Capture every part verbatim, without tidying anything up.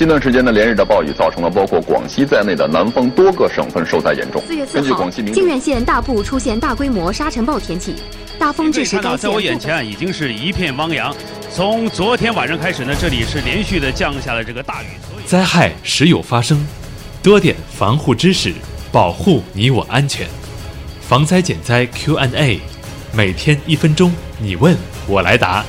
近段时间的连日的暴雨，造成了包括广西在内的南方多个省份受灾严重。 四月四号，靖远县大部出现大规模沙尘暴天气，大风致使该县。 在我眼前已经是一片汪洋。从昨天晚上开始呢，这里是连续的降下了这个大雨。 灾害时有发生，多点防护知识，保护你我安全。防灾减灾 Q and A， 每天一分钟，你问我来答。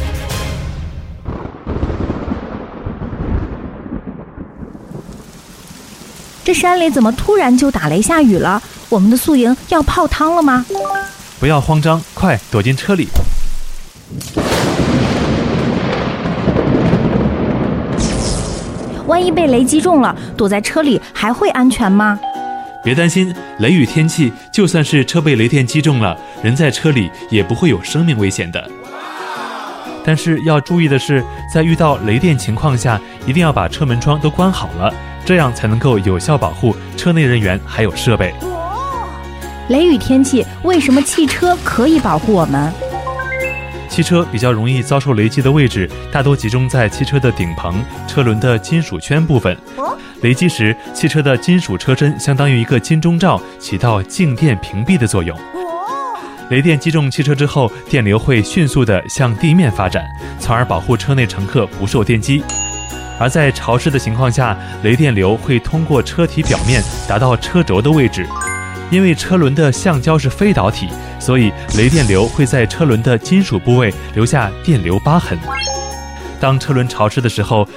这山里怎么突然就打雷下雨了？我们的宿营要泡汤了吗？ 不要慌张，快躲进车里。 万一被雷击中了，躲在车里还会安全吗？ 别担心，雷雨天气，就算是车被雷电击中了，人在车里也不会有生命危险的。但是要注意的是，在遇到雷电情况下，一定要把车门窗都关好了，这样才能够有效保护车内人员还有设备。 雷雨天气，为什么汽车可以保护我们？ 汽车比较容易遭受雷击的位置，大多集中在汽车的顶棚、车轮的金属圈部分。雷击时，汽车的金属车身相当于一个金钟罩，起到静电屏蔽的作用。雷电击中汽车之后，电流会迅速地向地面发展，从而保护车内乘客不受电击。而在潮湿的情况下，雷电流会通过车体表面达到车轴的位置。因为车轮的橡胶是非导体，所以雷电流会在车轮的金属部位留下电流疤痕。当车轮潮湿的时候，